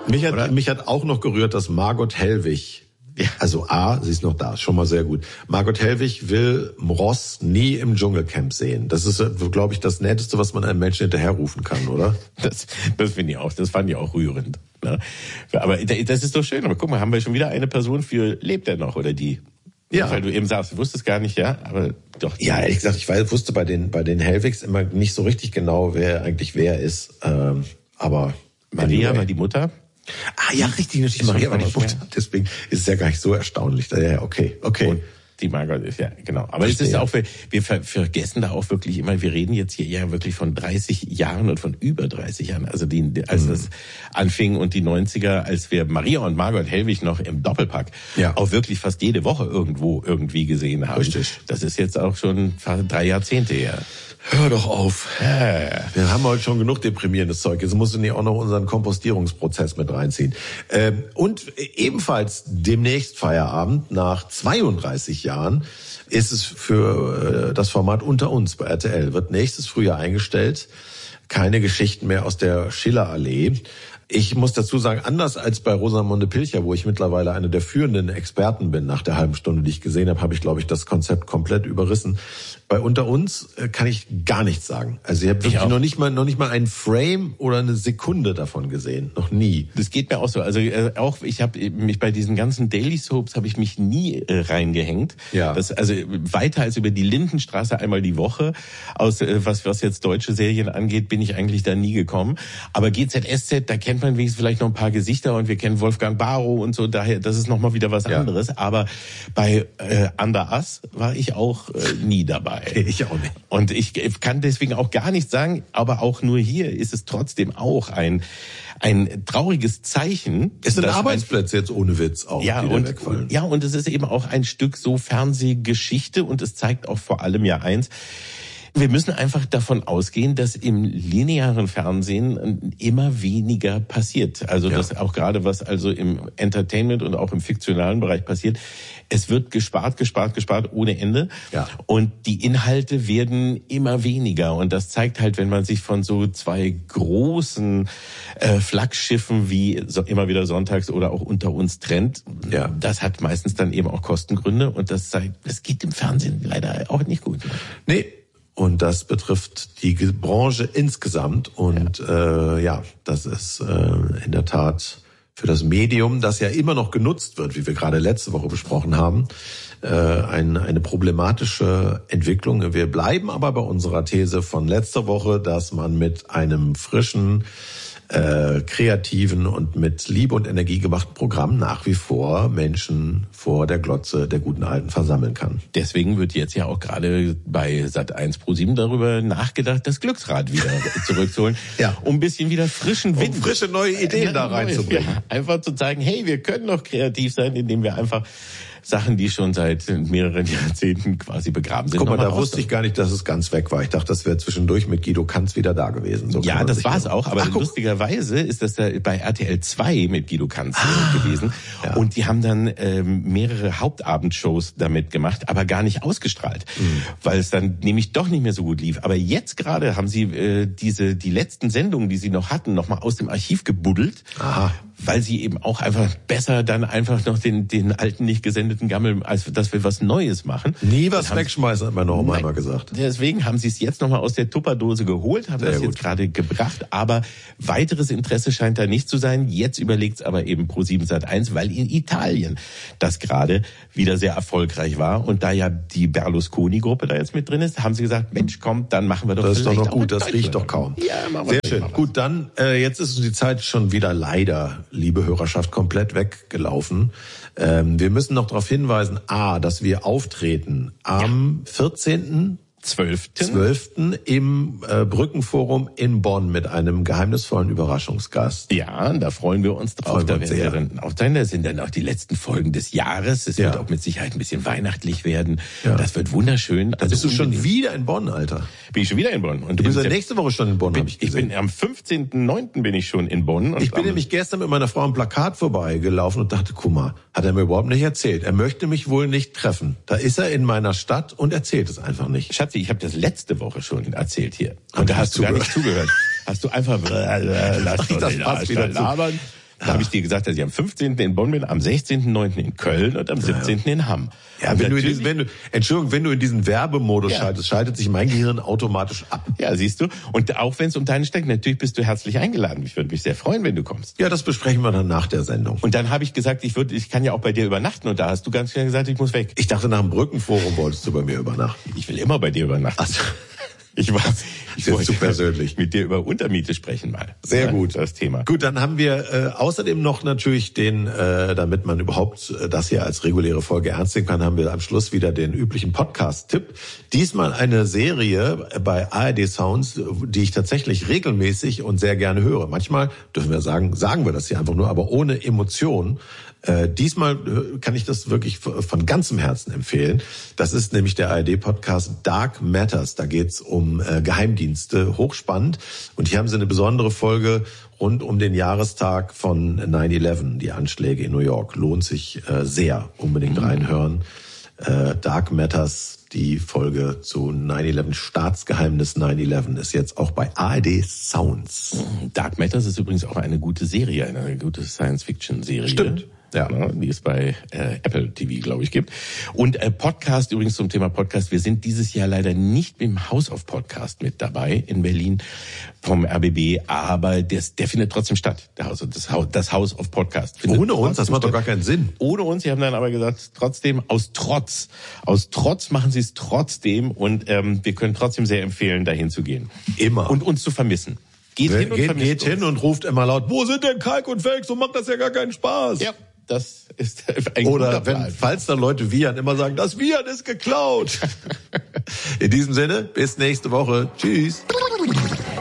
Mich hat auch noch gerührt, dass Margot Hellwig, also sie ist noch da, schon mal sehr gut. Margot Hellwig will Ross nie im Dschungelcamp sehen. Das ist, glaube ich, das Netteste, was man einem Menschen hinterherrufen kann, oder? Das finde ich auch, das fand ich auch rührend. Ne? Aber das ist doch schön. Aber guck mal, haben wir schon wieder eine Person für, lebt er noch oder die? Ja. Weil du eben sagst, du wusstest gar nicht, ja, aber doch. Ja, ehrlich gesagt, ich wusste bei den Hellwigs immer nicht so richtig genau, wer ist. Aber Maria war die Mutter. Ja, richtig, natürlich. Maria war die Mutter. Deswegen ist es ja gar nicht so erstaunlich. Ja, okay. Und die Margot ist ja, genau. Aber es ist auch, wir vergessen da auch wirklich immer, wir reden jetzt hier ja wirklich von 30 Jahren und von über 30 Jahren. Also als das anfing und die 90er, als wir Maria und Margot Hellwig noch im Doppelpack auch wirklich fast jede Woche irgendwo irgendwie gesehen haben. Richtig. Das ist jetzt auch schon fast 3 Jahrzehnte her. Hör doch auf. Wir haben heute schon genug deprimierendes Zeug. Jetzt musst du nicht auch noch unseren Kompostierungsprozess mit reinziehen. Und ebenfalls demnächst Feierabend, nach 32 Jahren, ist es für das Format Unter uns bei RTL. Wird nächstes Frühjahr eingestellt. Keine Geschichten mehr aus der Schillerallee. Ich muss dazu sagen, anders als bei Rosamunde Pilcher, wo ich mittlerweile eine der führenden Experten bin, nach der halben Stunde, die ich gesehen habe, habe ich, glaube ich, das Konzept komplett überrissen. Bei Unter uns kann ich gar nichts sagen. Also ich habe wirklich noch nicht mal einen Frame oder eine Sekunde davon gesehen. Noch nie. Das geht mir auch so. Also auch ich habe mich bei diesen ganzen Daily Soaps habe ich mich nie reingehängt. Ja. Also weiter als über die Lindenstraße einmal die Woche aus was jetzt deutsche Serien angeht, bin ich eigentlich da nie gekommen. Aber GZSZ, da kennt man wenigstens vielleicht noch ein paar Gesichter und wir kennen Wolfgang Barrow und so. Daher, das ist noch mal wieder was anderes. Aber bei Under Us war ich auch nie dabei. Ich auch nicht. Und ich kann deswegen auch gar nichts sagen, aber auch nur hier ist es trotzdem auch ein trauriges Zeichen. Es sind Arbeitsplätze jetzt ohne Witz auch, die da wegfallen. Ja, und es ist eben auch ein Stück so Fernsehgeschichte und es zeigt auch vor allem ja eins: Wir müssen einfach davon ausgehen, dass im linearen Fernsehen immer weniger passiert. Also das auch gerade, was also im Entertainment und auch im fiktionalen Bereich passiert. Es wird gespart ohne Ende. Ja. Und die Inhalte werden immer weniger. Und das zeigt halt, wenn man sich von so 2 großen Flaggschiffen wie immer wieder sonntags oder auch Unter uns trennt. Ja. Das hat meistens dann eben auch Kostengründe. Und das geht im Fernsehen leider auch nicht gut. Nee. Und das betrifft die Branche insgesamt. Und das ist in der Tat für das Medium, das ja immer noch genutzt wird, wie wir gerade letzte Woche besprochen haben, eine problematische Entwicklung. Wir bleiben aber bei unserer These von letzter Woche, dass man mit einem frischen, kreativen und mit Liebe und Energie gemachten Programm nach wie vor Menschen vor der Glotze der guten Alten versammeln kann. Deswegen wird jetzt ja auch gerade bei Sat.1 Pro7 darüber nachgedacht, das Glücksrad wieder zurückzuholen, um ein bisschen wieder frischen Wind, frische neue Ideen da reinzubringen. Ja, einfach zu zeigen, hey, wir können noch kreativ sein, indem wir einfach Sachen, die schon seit mehreren Jahrzehnten quasi begraben sind. Guck mal, da wusste ich gar nicht, dass es ganz weg war. Ich dachte, das wäre zwischendurch mit Guido Kanz wieder da gewesen. So ja, das war es auch. Aber lustigerweise ist das ja bei RTL 2 mit Guido Kanz gewesen. Ja. Und die haben dann mehrere Hauptabendshows damit gemacht, aber gar nicht ausgestrahlt, weil es dann nämlich doch nicht mehr so gut lief. Aber jetzt gerade haben sie die letzten Sendungen, die sie noch hatten, nochmal aus dem Archiv gebuddelt. Aha. Weil sie eben auch einfach besser dann einfach noch den alten, nicht gesendeten Gammel, als dass wir was Neues machen. Nie was wegschmeißen, hat meine Oma einmal gesagt. Deswegen haben sie es jetzt nochmal aus der Tupperdose geholt, haben das jetzt gerade gebracht, aber weiteres Interesse scheint da nicht zu sein. Jetzt überlegt's aber eben Pro7 Sat.1, weil in Italien das gerade wieder sehr erfolgreich war und da ja die Berlusconi-Gruppe da jetzt mit drin ist, haben sie gesagt, Mensch, komm, dann machen wir doch das vielleicht ist doch noch gut, auch das riecht doch kaum. Ja, machen wir sehr schön. Gut, dann jetzt ist die Zeit schon wieder leider, liebe Hörerschaft, komplett weggelaufen. Wir müssen noch darauf hinweisen, dass wir auftreten am 14.12. im Brückenforum in Bonn mit einem geheimnisvollen Überraschungsgast. Ja, da freuen wir uns drauf. Da werden wir dann auch sein. Das sind dann auch die letzten Folgen des Jahres. Es wird auch mit Sicherheit ein bisschen weihnachtlich werden. Ja. Das wird wunderschön. Also bist du schon wieder in Bonn, Alter? Bin ich schon wieder in Bonn. Und du bist ja nächste Woche schon in Bonn, habe ich gesehen. Ich bin am 15.09. bin ich schon in Bonn. Und ich bin nämlich gestern mit meiner Frau am Plakat vorbeigelaufen und dachte, guck mal, hat er mir überhaupt nicht erzählt. Er möchte mich wohl nicht treffen. Da ist er in meiner Stadt und erzählt es einfach nicht. Schatzi, ich habe das letzte Woche schon erzählt hier. Und da hast du gar nicht zugehört. Hast du einfach lass das passt wieder labern. Da habe ich dir gesagt, dass ich am 15. in Bonn bin, am 16.9. in Köln und am 17. in Hamm. Ja, wenn du in diesen Werbemodus schaltest, schaltet sich mein Gehirn automatisch ab. Ja, siehst du. Und auch wenn es um deine Strecke, natürlich bist du herzlich eingeladen. Ich würde mich sehr freuen, wenn du kommst. Ja, das besprechen wir dann nach der Sendung. Und dann habe ich gesagt, ich kann ja auch bei dir übernachten. Und da hast du ganz schnell gesagt, ich muss weg. Ich dachte, nach dem Brückenforum wolltest du bei mir übernachten. Ich will immer bei dir übernachten. Also, ich wollte zu persönlich mit dir über Untermiete sprechen mal. Sehr gut. Das Thema. Gut, dann haben wir außerdem noch natürlich damit man überhaupt das hier als reguläre Folge ernst nehmen kann, haben wir am Schluss wieder den üblichen Podcast-Tipp. Diesmal eine Serie bei ARD Sounds, die ich tatsächlich regelmäßig und sehr gerne höre. Manchmal dürfen wir sagen wir das hier einfach nur, aber ohne Emotion. Diesmal kann ich das wirklich von ganzem Herzen empfehlen. Das ist nämlich der ARD-Podcast Dark Matters. Da geht's um Geheimdienste, hochspannend. Und hier haben sie eine besondere Folge rund um den Jahrestag von 9/11, die Anschläge in New York. Lohnt sich sehr, unbedingt reinhören. Dark Matters, die Folge zu 9/11, Staatsgeheimnis 9/11, ist jetzt auch bei ARD Sounds. Dark Matters ist übrigens auch eine gute Serie, eine gute Science-Fiction-Serie. Stimmt. Ja, die es bei Apple TV, glaube ich, gibt. Und Podcast, übrigens zum Thema Podcast, wir sind dieses Jahr leider nicht im House of Podcast mit dabei in Berlin vom RBB, aber der findet trotzdem statt, das House of Podcast. Ohne uns, das macht doch gar keinen Sinn. Ohne uns, sie haben dann aber gesagt, trotzdem aus Trotz machen sie es trotzdem und wir können trotzdem sehr empfehlen, dahin zu gehen. Immer. Und uns zu vermissen. Geht hin und ruft immer laut, wo sind denn Kalk und Felix? So macht das ja gar keinen Spaß. Ja. Das ist ein guter Plan. Falls dann Leute Viren immer sagen, das Viren ist geklaut. In diesem Sinne, bis nächste Woche. Tschüss.